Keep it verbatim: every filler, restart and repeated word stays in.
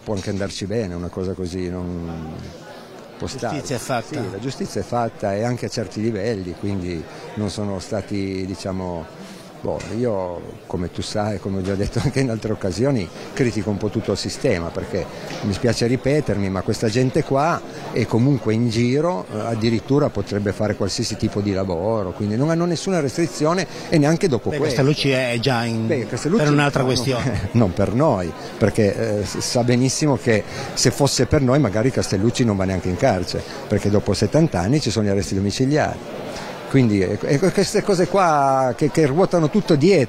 può anche andarci bene una cosa così, non può stare. Giustizia è fatta. Sì, la giustizia è fatta e anche a certi livelli, quindi non sono stati, diciamo, boh, io come tu sai, come ho già detto anche in altre occasioni, critico un po' tutto il sistema, perché mi spiace ripetermi, ma questa gente qua è comunque in giro, addirittura potrebbe fare qualsiasi tipo di lavoro, quindi non hanno nessuna restrizione e neanche dopo Beh, questo. Castellucci è già in, Beh, Castellucci, per un'altra no, questione. No, non per noi, perché eh, sa benissimo che se fosse per noi magari Castellucci non va neanche in carcere, perché dopo settanta anni ci sono gli arresti domiciliari. Quindi eh, queste cose qua che, che ruotano tutto dietro.